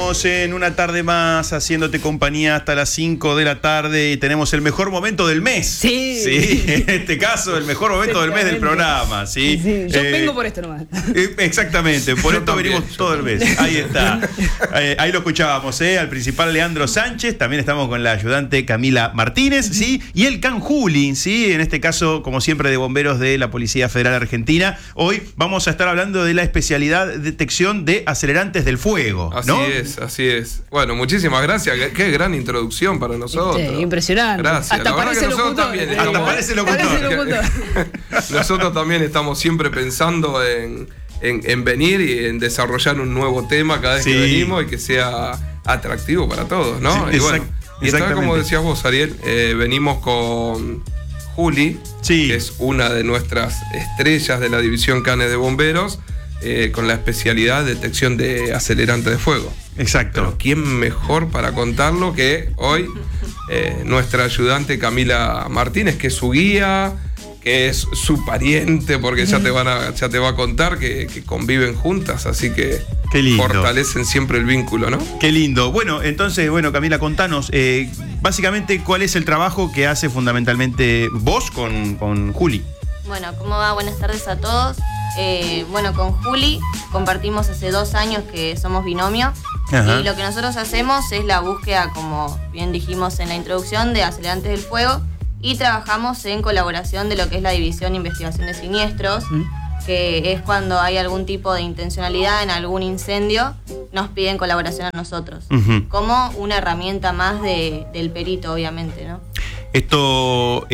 seguimos en una tarde más haciéndote compañía hasta las 5 de la tarde y tenemos el mejor momento del mes. Sí. Sí, en este caso, el mejor momento del mes del programa. Sí. Sí. Yo vengo por esto nomás. Exactamente, por esto venimos todo el mes. Ahí está. Ahí lo escuchábamos, al principal Leandro Sánchez. También estamos con la ayudante Camila Martínez, ¿sí? Y el Can Juli, ¿sí? En este caso, como siempre, de bomberos de la Policía Federal Argentina. Hoy vamos a estar hablando de la especialidad de detección de acelerantes del fuego, ¿no? Así es. Bueno, muchísimas gracias. Qué gran introducción para nosotros. Impresionante. Gracias. Hasta parece locutor. Hasta parece locutor. Nosotros también estamos siempre pensando en venir y en desarrollar un nuevo tema cada vez que venimos y que sea atractivo para todos, ¿no? Sí, y bueno, y esta vez, como decías vos, Ariel, venimos con Juli, que es una de nuestras estrellas de la división Canes de Bomberos, con la especialidad de detección de acelerantes de fuego. Exacto. Pero ¿quién mejor para contarlo que hoy nuestra ayudante Camila Martínez, que es su guía, que es su pariente, porque ya te va a contar que conviven juntas, así que fortalecen siempre el vínculo, ¿no? Qué lindo. Bueno, entonces, Camila, contanos, básicamente, ¿cuál es el trabajo que hace fundamentalmente vos con Juli? Bueno, ¿cómo va? Buenas tardes a todos. Con Juli compartimos hace 2 años que somos binomio. Ajá. Y lo que nosotros hacemos es la búsqueda, como bien dijimos en la introducción, de acelerantes del fuego, y trabajamos en colaboración de lo que es la División de Investigación de Siniestros, que es cuando hay algún tipo de intencionalidad en algún incendio, nos piden colaboración a nosotros, como una herramienta más del perito, obviamente, ¿no? Esto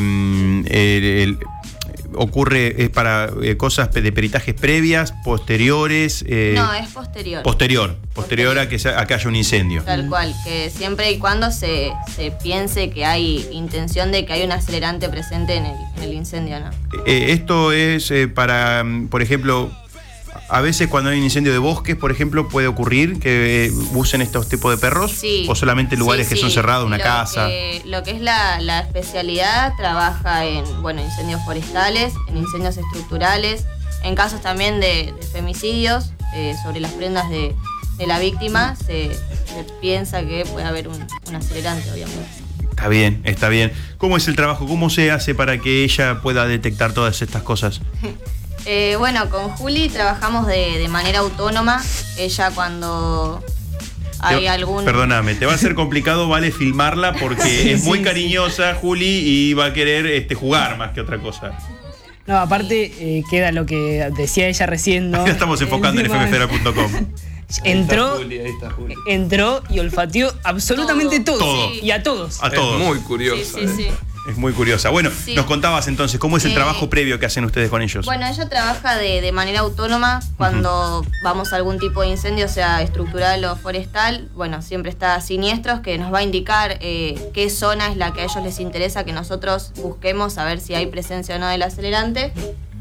ocurre, es para cosas de peritajes previas, posteriores. No, es posterior. Posterior a que haya un incendio. Tal cual, que siempre y cuando se piense que hay intención de que hay un acelerante presente en el incendio, ¿no? Esto es para, por ejemplo, a veces cuando hay un incendio de bosques, por ejemplo, puede ocurrir que usen estos tipos de perros, o solamente lugares que son cerrados, una casa. Lo que es la especialidad trabaja en incendios forestales, en incendios estructurales, en casos también de femicidios, sobre las prendas de la víctima, se piensa que puede haber un acelerante, obviamente. Está bien. ¿Cómo es el trabajo? ¿Cómo se hace para que ella pueda detectar todas estas cosas? Con Juli trabajamos de manera autónoma. Ella cuando hay algún... Perdóname, te va a ser complicado, filmarla porque es muy cariñosa, Juli, y va a querer jugar más que otra cosa. No, aparte queda lo que decía ella recién, ¿no? Ya estamos enfocando en fmfera.com. Entró y olfateó absolutamente todo. Sí. Y a todos. A todos. Es muy curiosa. Sí. Es muy curiosa. Bueno, nos contabas entonces, ¿cómo es el trabajo previo que hacen ustedes con ellos? Bueno, ella trabaja de manera autónoma cuando vamos a algún tipo de incendio, sea estructural o forestal. Bueno, siempre está Siniestros, que nos va a indicar qué zona es la que a ellos les interesa que nosotros busquemos, a ver si hay presencia o no del acelerante.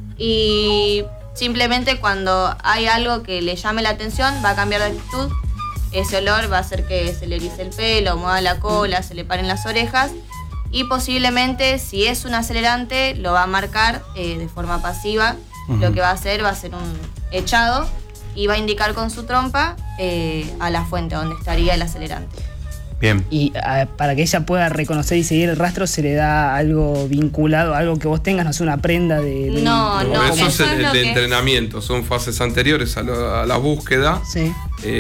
Y simplemente cuando hay algo que le llame la atención, va a cambiar de actitud. Ese olor va a hacer que se le erice el pelo, mueva la cola, se le paren las orejas. Y posiblemente, si es un acelerante, lo va a marcar de forma pasiva. Lo que va a hacer un echado y va a indicar con su trompa a la fuente donde estaría el acelerante. Bien. Y para que ella pueda reconocer y seguir el rastro, ¿se le da algo vinculado, algo que vos tengas, no sé, una prenda de No. Eso es el de entrenamiento, son fases anteriores a la búsqueda. Sí.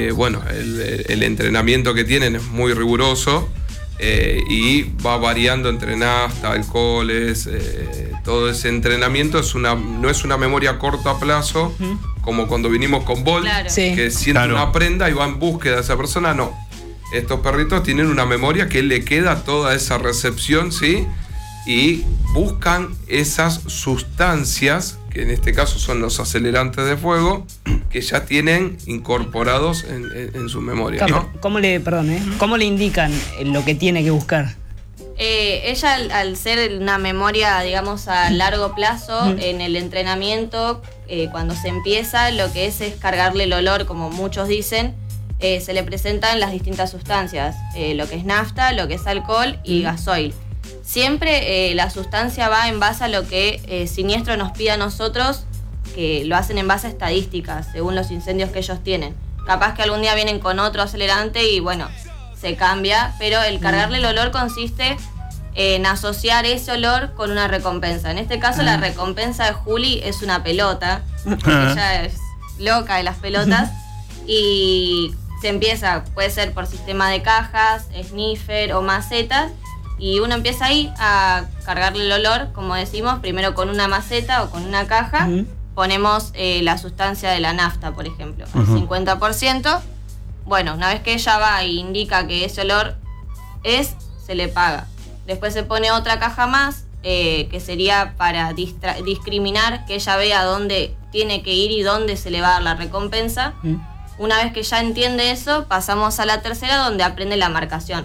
El entrenamiento que tienen es muy riguroso. Y va variando entre nafta, alcoholes, todo ese entrenamiento no es una memoria a corto plazo, como cuando vinimos con Bolt, que siente una prenda y va en búsqueda de esa persona. No, estos perritos tienen una memoria que le queda toda esa recepción, ¿sí? Y buscan esas sustancias, que en este caso son los acelerantes de fuego, que ya tienen incorporados en su memoria, ¿no? ¿Cómo le indican lo que tiene que buscar? Ella, al ser una memoria, digamos, a largo plazo, en el entrenamiento, cuando se empieza, lo que es cargarle el olor, como muchos dicen. Se le presentan las distintas sustancias, lo que es nafta, lo que es alcohol y gasoil. Siempre la sustancia va en base a lo que Siniestro nos pide a nosotros, que lo hacen en base a estadísticas, según los incendios que ellos tienen. capaz que algún día vienen con otro acelerante y bueno, se cambia, pero el cargarle el olor consiste en asociar ese olor con una recompensa. En este caso, la recompensa de Juli es una pelota. Ella es loca de las pelotas. Y se empieza, puede ser por sistema de cajas, sniffer o macetas. Y uno empieza ahí a cargarle el olor, como decimos, primero con una maceta o con una caja. Ponemos la sustancia de la nafta, por ejemplo, al 50%. Bueno, una vez que ella va e indica que ese olor se le paga. Después se pone otra caja más, que sería para discriminar, que ella vea dónde tiene que ir y dónde se le va a dar la recompensa. Una vez que ya entiende eso, pasamos a la tercera, donde aprende la marcación.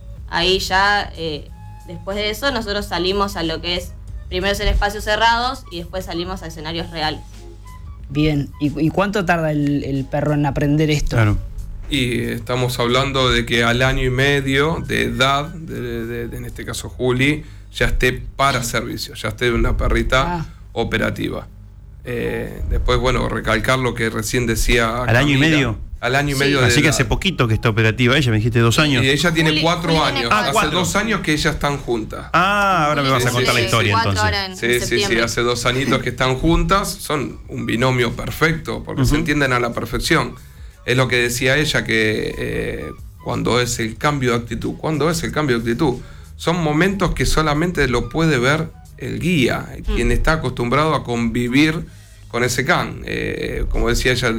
Ahí ya, después de eso, nosotros salimos a lo que es, primero es en espacios cerrados y después salimos a escenarios reales. Bien, ¿y cuánto tarda el perro en aprender esto? Claro. Y estamos hablando de que al año y medio de edad, en este caso Juli, ya esté para servicio, ya esté una perrita operativa. Después, bueno, recalcar lo que recién decía Camila. ¿Al año y medio? Al año y medio de Así que edad. hace poquito que está operativa ella, me dijiste 2 años. Y ella tiene Juli 4 años. tiene 4. Hace 2 años que ellas están juntas. Ahora me vas a contar la historia entonces. Ahora en Sí, septiembre. hace 2 añitos que están juntas, son un binomio perfecto, porque se entienden a la perfección. Es lo que decía ella, que cuando es el cambio de actitud. ¿Cuándo es el cambio de actitud? Son momentos que solamente lo puede ver el guía, quien está acostumbrado a convivir con ese can. Como decía ella,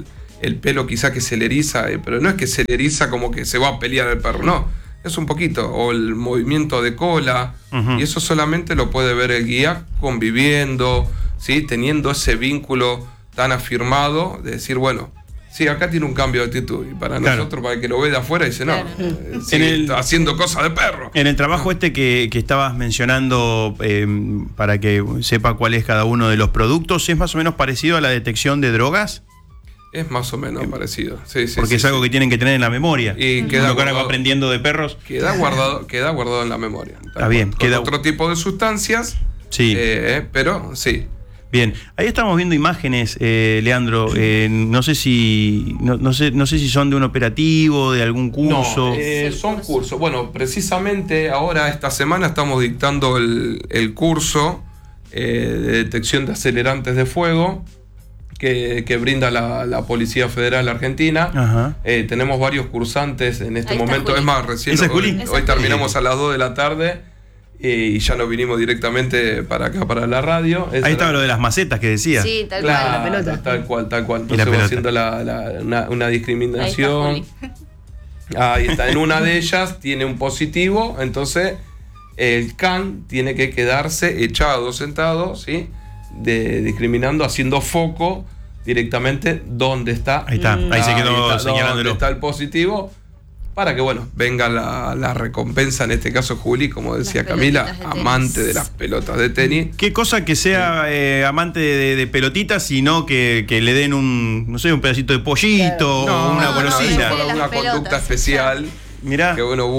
el pelo quizá que se le eriza, pero no es que se le eriza como que se va a pelear el perro, no. Es un poquito, o el movimiento de cola, y eso solamente lo puede ver el guía conviviendo, ¿sí? Teniendo ese vínculo tan afirmado de decir, bueno, sí, acá tiene un cambio de actitud. Y para nosotros, para el que lo ve de afuera, dice, no, sigue haciendo cosas de perro. En el trabajo que estabas mencionando, para que sepa cuál es cada uno de los productos, ¿es más o menos parecido a la detección de drogas? Es más o menos parecido. Sí, porque es algo que tienen que tener en la memoria. Y queda guardado, aprendiendo de perros. Queda guardado en la memoria. Está bien. Con otro tipo de sustancias, sí. Pero sí. Bien, ahí estamos viendo imágenes, Leandro. No sé si son de un operativo, de algún curso. No, son cursos. Bueno, precisamente ahora esta semana estamos dictando el curso de detección de acelerantes de fuego que brinda la Policía Federal Argentina. Tenemos varios cursantes en este momento. Es más, recién hoy terminamos a las 2 de la tarde. Y ya nos vinimos directamente para acá, para la radio. Ahí estaba lo de las macetas que decía. Sí, tal cual, la pelota. Tal cual. Entonces va haciendo una discriminación. Ahí está. En una de ellas tiene un positivo, entonces el can tiene que quedarse echado, sentado, ¿sí? Discriminando, haciendo foco directamente donde está. Ahí está, ahí se quedó señalándolo. Donde está el positivo. Para que, bueno, venga la recompensa, en este caso Juli, como decía Camila, amante de las pelotas de tenis. Qué cosa que sea amante de pelotitas, sino que le den un pedacito de pollito o una golosina. Una conducta especial. Mirá. Que uno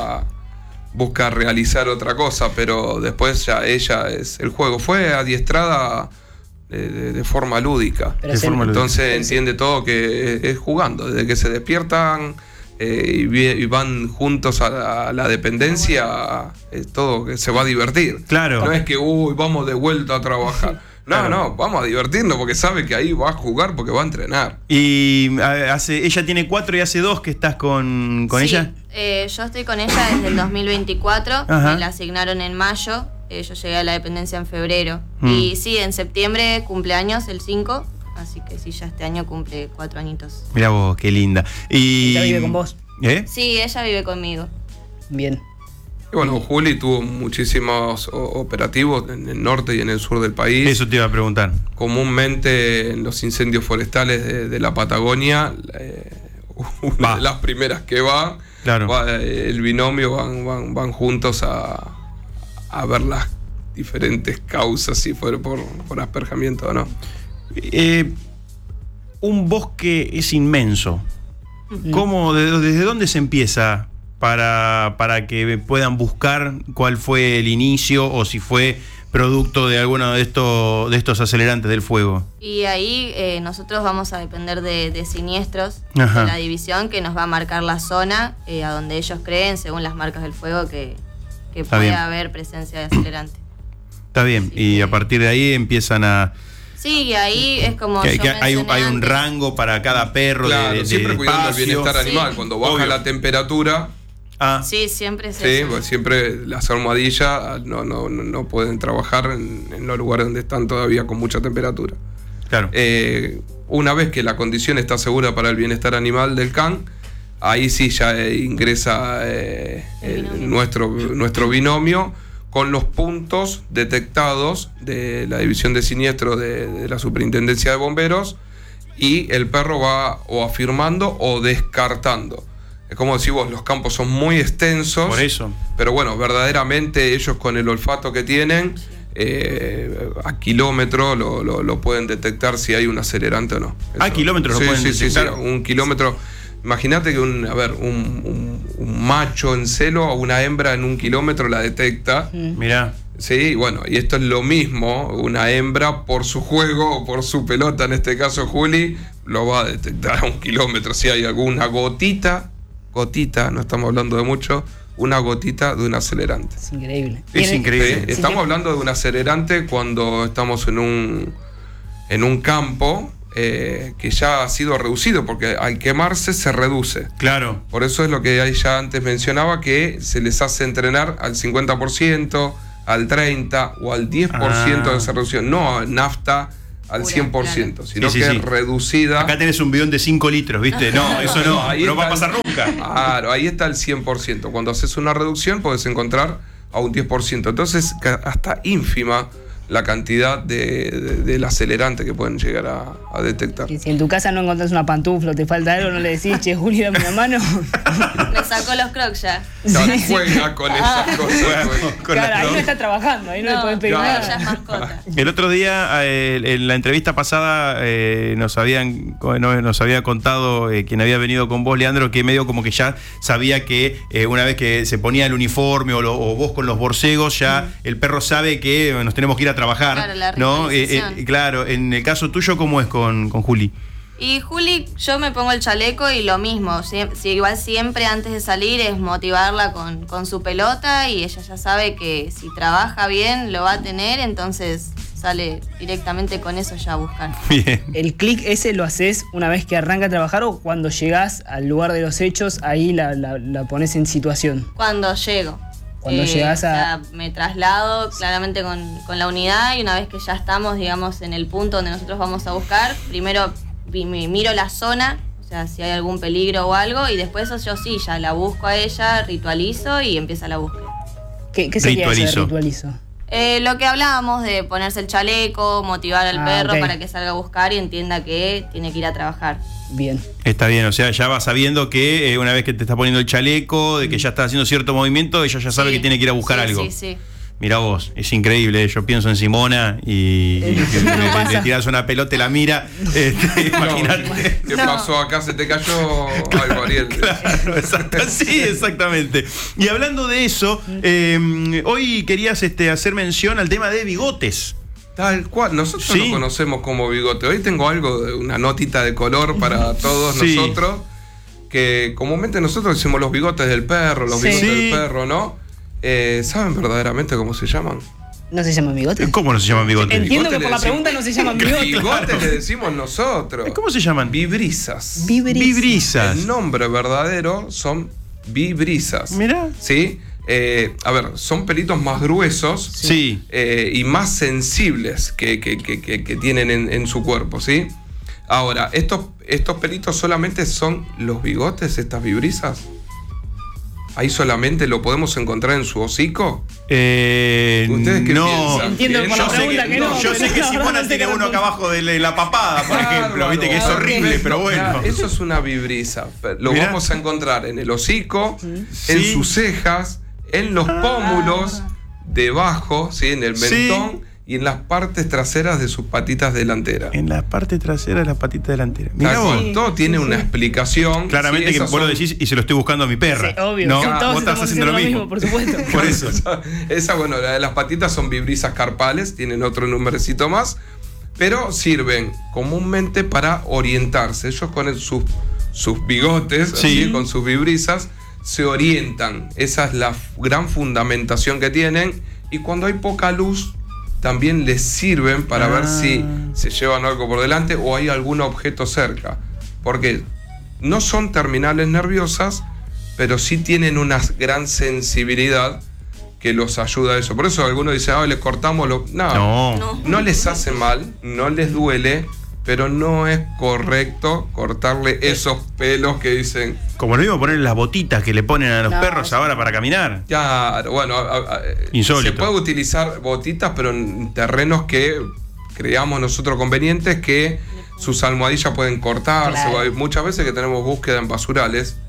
busca realizar otra cosa, pero después ya ella el juego. Fue adiestrada de forma lúdica. Entonces entiende todo que es jugando, desde que se despiertan. Y van juntos a la dependencia, todo que se va a divertir. Claro. No es que vamos de vuelta a trabajar. No, vamos a divertirnos porque sabe que ahí va a jugar porque va a entrenar. Y ella tiene 4 y hace 2 que estás con ella. Yo estoy con ella desde el 2024. Me la asignaron en mayo. Yo llegué a la dependencia en febrero. Y sí, en septiembre cumpleaños, el 5. Así que sí, ya este año cumple 4 añitos. Mirá vos, qué linda. ¿Ella vive con vos? Sí, ella vive conmigo. Bien. Y bueno, Juli tuvo muchísimos operativos en el norte y en el sur del país. Eso te iba a preguntar. Comúnmente en los incendios forestales de la Patagonia, una de las primeras que va, el binomio van juntos a ver las diferentes causas, si fue por asperjamiento o no. Un bosque es inmenso. ¿Cómo, desde dónde se empieza para que puedan buscar cuál fue el inicio o si fue producto de alguno de estos acelerantes del fuego? Y ahí nosotros vamos a depender de siniestros Ajá. de la división, que nos va a marcar la zona a donde ellos creen, según las marcas del fuego, que puede bien. haber presencia de acelerante. Está bien, y a partir de ahí empiezan a... Sí, y ahí es como Que yo hay mencioné un antes. rango para cada perro Claro, de siempre cuidando el espacio. bienestar animal. Sí. Cuando baja Obvio. la temperatura, Sí, siempre es sí, eso. pues siempre las armadillas no pueden trabajar en los lugares donde están todavía con mucha temperatura. Claro. Una vez que la condición está segura para el bienestar animal del can, ahí sí ya ingresa nuestro binomio con los puntos detectados de la división de siniestro de la Superintendencia de Bomberos, y el perro va o afirmando o descartando. Es como decís vos, los campos son muy extensos. Por eso. Pero bueno, verdaderamente ellos con el olfato que tienen, a kilómetro lo pueden detectar si hay un acelerante o no. ¿A kilómetros lo pueden detectar? Sí, un kilómetro. Imagínate que un macho en celo o una hembra en 1 kilómetro la detecta. Mirá. Sí, bueno, y esto es lo mismo. Una hembra, por su juego o por su pelota, en este caso Juli, lo va a detectar a 1 kilómetro. Si hay alguna gotita, no estamos hablando de mucho, una gotita de un acelerante. Es increíble. Es increíble. Sí, estamos hablando de un acelerante cuando estamos en un campo que ya ha sido reducido, porque al quemarse se reduce. Claro. Por eso es lo que ya antes mencionaba, que se les hace entrenar al 50%, al 30% o al 10% de esa reducción. No nafta al Pura, 100%, claro. sino Sí, que sí. es reducida. Acá tenés un bidón de 5 litros, ¿viste? No, eso no. Ahí No va a está pasar nunca. Claro, ahí está el 100%. Cuando haces una reducción podés encontrar a un 10%. Entonces, hasta ínfima la cantidad del acelerante que pueden llegar a detectar. Y si en tu casa no encontrás una pantufla o te falta algo, no le decís, che, Juli, dame una mano. Me sacó los crocs ya. No, juega con esas cosas. Con Claro, la- ahí no está trabajando, ahí no, le podés pedir claro. Ya nada. es mascota. El otro día, en la entrevista pasada, nos había contado quien había venido con vos, Leandro, que medio como que ya sabía que una vez que se ponía el uniforme o vos con los borcegos, ya el perro sabe que nos tenemos que ir a trabajar. Claro, la ¿no? ritualización. Claro, en el caso tuyo, ¿cómo es con Juli? Y Juli, yo me pongo el chaleco y lo mismo. Igual siempre antes de salir es motivarla con su pelota, y ella ya sabe que si trabaja bien lo va a tener, entonces sale directamente con eso ya a buscar. Bien. ¿El clic ese lo haces una vez que arranca a trabajar o cuando llegás al lugar de los hechos, ahí la pones en situación? Cuando llego. Cuando llegás a... O sea, me traslado claramente con la unidad, y una vez que ya estamos, digamos, en el punto donde nosotros vamos a buscar, primero miro la zona, o sea, si hay algún peligro o algo, y después yo sí, ya la busco a ella, ritualizo y empieza la búsqueda. ¿Qué sería eso de ritualizo? Lo que hablábamos de ponerse el chaleco, motivar al perro ok. para que salga a buscar y entienda que tiene que ir a trabajar. Bien. Está bien, o sea, ya vas sabiendo que una vez que te está poniendo el chaleco, de que ya está haciendo cierto movimiento, ella ya sabe Sí, que tiene que ir a buscar sí, algo. Sí, sí. Mirá vos, es increíble. Yo pienso en Simona y No pasa. le tirás una pelota y la mira. Imagínate. ¿Qué No. pasó acá? ¿Se te cayó algo, Ariel? Claro, sí, exactamente. Y hablando de eso, hoy querías hacer mención al tema de bigotes. Tal cual, nosotros Sí. lo conocemos como bigote. Hoy tengo algo, una notita de color para todos Sí. nosotros, que comúnmente nosotros decimos los bigotes del perro, los Sí. bigotes Sí. del perro, ¿no? ¿Saben verdaderamente cómo se llaman? ¿No se llama bigote? ¿Cómo no se llaman bigotes? Entiendo que Bigote por le la decimos- pregunta no se llaman bigote. Bigotes le decimos nosotros. ¿Cómo se llaman? Vibrisas. Vibrisas. El nombre verdadero son vibrisas. Mirá. ¿Sí? A ver, son pelitos más gruesos. Sí. Y más sensibles que tienen en su cuerpo, ¿sí? Ahora, estos pelitos solamente son los bigotes, estas vibrisas. Ahí solamente lo podemos encontrar en su hocico. ¿Ustedes qué no. piensan? Entiendo Bien. por la Yo sé pregunta que, que no, yo sé pero que no, Simona no sé tiene qué uno acá responder. abajo de la papada, por ejemplo. Viste que es horrible, pero bueno. Claro, eso es una vibrisa. Lo Mirá. vamos a encontrar en el hocico, Sí. en sus cejas, en los pómulos, debajo, ¿sí? En el Sí. mentón y en las partes traseras de sus patitas delanteras. En la parte trasera de las patitas delanteras. Mirá vos. Todo tiene una explicación. Claramente que vos lo decís y se lo estoy buscando a mi perra. Sí, obvio. No, Todos vos estás haciendo lo mismo. por supuesto. Por eso. Bueno, la de las patitas son vibrisas carpales, tienen otro numerocito más, pero sirven comúnmente para orientarse. Ellos con sus bigotes, así, con sus vibrisas, se orientan. Esa es la gran fundamentación que tienen. Y cuando hay poca luz, también les sirven para ver si se llevan algo por delante o hay algún objeto cerca. Porque no son terminales nerviosas, pero sí tienen una gran sensibilidad que los ayuda a eso. Por eso algunos dicen, les cortamos lo... No les hace mal, no les duele, pero no es correcto cortarle esos pelos que dicen... Como lo mismo poner las botitas que le ponen a los perros ahora para caminar. Claro, bueno, insólito. Se puede utilizar botitas, pero en terrenos que creamos nosotros convenientes, que sus almohadillas pueden cortarse. Claro. Hay muchas veces que tenemos búsqueda en basurales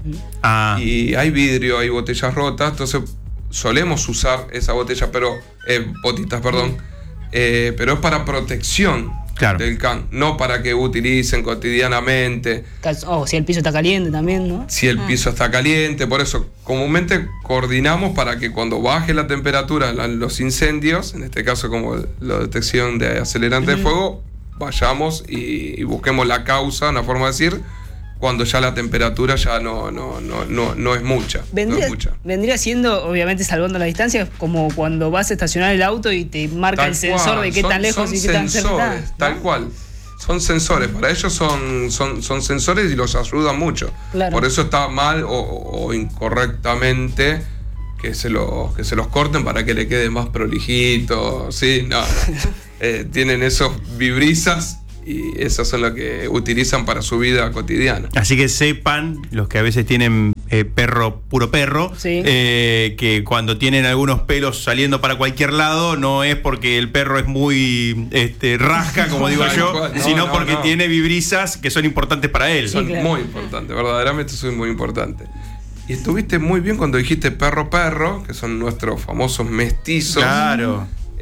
y hay vidrio, hay botellas rotas, entonces solemos usar esa botella, botitas, perdón, pero es para protección del can, no para que utilicen cotidianamente. Si el piso está caliente también, ¿no? Si el piso está caliente, por eso comúnmente coordinamos para que cuando baje la temperatura en los incendios, en este caso como la detección de acelerante de fuego, vayamos y busquemos la causa, una forma de decir, cuando ya la temperatura ya no es mucha. Vendría siendo, obviamente salvando la distancia, como cuando vas a estacionar el auto y te marca el sensor de qué tan lejos y qué tan cerca. Tal cual. Son sensores, para ellos son sensores y los ayudan mucho. Claro. Por eso está mal o incorrectamente que se los corten para que le quede más prolijito. Sí, no. Tienen esos vibrisas y esas son las que utilizan para su vida cotidiana. Así que sepan, los que a veces tienen puro perro, que cuando tienen algunos pelos saliendo para cualquier lado, no es porque el perro es muy rasca, como digo yo, sino porque tiene vibrisas que son importantes para él. Son muy importantes, verdaderamente son muy importantes. Y estuviste muy bien cuando dijiste perro, que son nuestros famosos mestizos. Claro.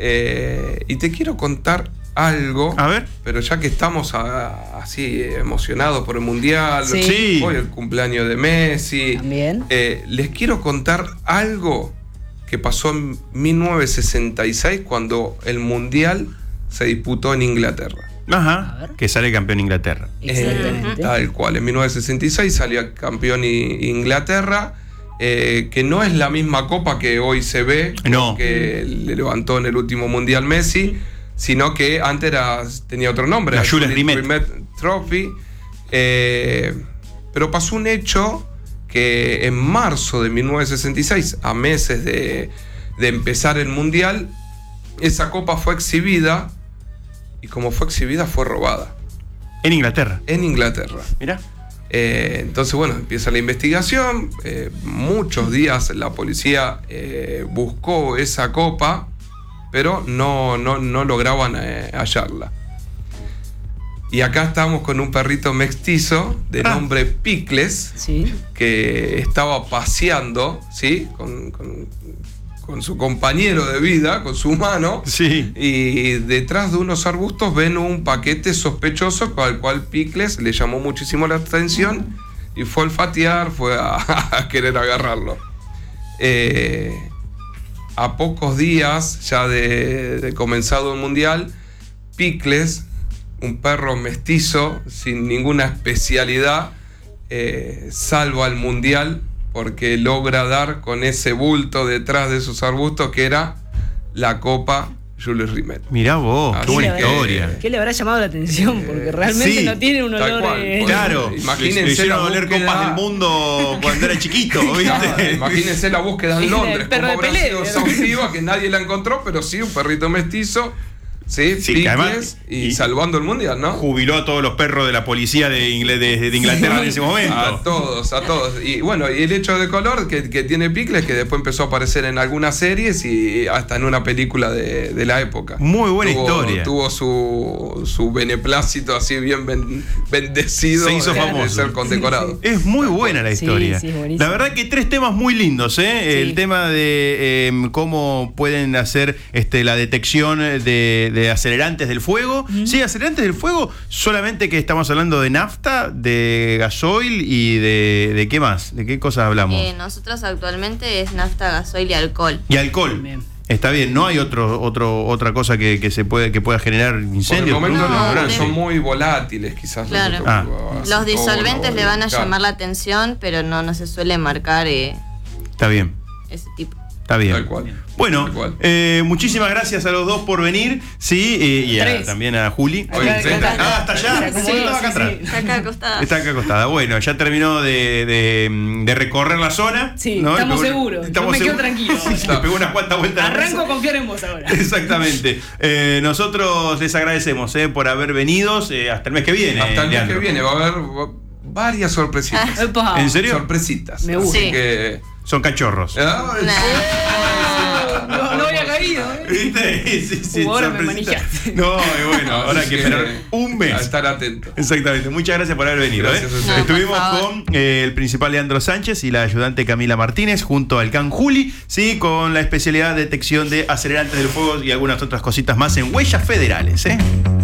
Y te quiero contar algo, a ver, pero ya que estamos así emocionados por el Mundial, hoy el cumpleaños de Messi, también. Les quiero contar algo que pasó en 1966 cuando el Mundial se disputó en Inglaterra. Que sale campeón Inglaterra. Tal cual, en 1966 salió campeón Inglaterra, que no es la misma copa que hoy se ve, que le levantó en el último Mundial Messi, sino que antes tenía otro nombre, la Jules Rimet Trophy. Pero pasó un hecho que en marzo de 1966, a meses de empezar el Mundial, esa copa fue exhibida, y como fue exhibida fue robada. ¿En Inglaterra? En Inglaterra. Mirá. Entonces, bueno, empieza la investigación. Muchos días la policía buscó esa copa, pero no lograban hallarla. Y acá estamos con un perrito mestizo de nombre Pickles, que estaba paseando, ¿sí? con su compañero de vida, con su humano, y detrás de unos arbustos ven un paquete sospechoso al cual Pickles le llamó muchísimo la atención y fue a olfatear, fue a querer agarrarlo. A pocos días ya de comenzado el Mundial, Pickles, un perro mestizo sin ninguna especialidad, salva al Mundial porque logra dar con ese bulto detrás de esos arbustos que era la copa Jules Rimet. Mirá vos, qué buena historia. ¿Qué le habrá llamado la atención? Porque realmente no tiene un olor. Claro, imagínense la oler copas del mundo cuando era chiquito, ¿viste? Claro, imagínense la búsqueda en Londres, como habrá sido exhaustiva, que nadie la encontró, pero sí un perrito mestizo. Sí, que además, y salvando el mundial, ¿no? Jubiló a todos los perros de la policía de Inglaterra en ese momento. A todos. Y bueno, y el hecho de color que tiene Picles, que después empezó a aparecer en algunas series y hasta en una película de la época. Muy buena historia. Tuvo su beneplácito así bien bendecido. Se hizo famoso. De ser condecorado. Es muy buena la historia. Sí, la verdad que 3 temas muy lindos, ¿eh? El tema de cómo pueden hacer la detección de acelerantes del fuego. Sí, acelerantes del fuego, solamente que estamos hablando de nafta, de gasoil y de ¿qué más? ¿De qué cosas hablamos? Nosotros actualmente es nafta, gasoil y alcohol. Y alcohol. Bien. Está bien, no hay otra cosa que pueda generar incendios. Por el momento son muy volátiles, quizás. Claro. Los disolventes le van a llamar la atención, pero no se suele marcar Está bien. ese tipo. Está bien. Tal cual. Bueno, Tal cual. Muchísimas gracias a los dos por venir, sí, y también a Juli. Hasta allá. Estaba acá atrás. Está acá acostada. Está acá acostada. Bueno, ya terminó de recorrer la zona. Sí, ¿no? Estamos seguros. Yo me quedo tranquilo. Sí, le pegó unas cuantas vueltas. Arranco a confiar en vos ahora. Exactamente. Nosotros les agradecemos por haber venido hasta el mes que viene. Hasta el mes que viene va a haber varias sorpresitas. ¿En serio? Sorpresitas. Me gusta. Así que son cachorros. No había caído, ¿Viste? Sí, ahora me manijaste. No, y bueno, ahora hay que esperar un mes. A estar atento. Exactamente. Muchas gracias por haber venido. Estuvimos con el principal Leandro Sánchez y la ayudante Camila Martínez junto al Can Juli, sí, con la especialidad de detección de acelerantes del fuego y algunas otras cositas más en Huellas Federales,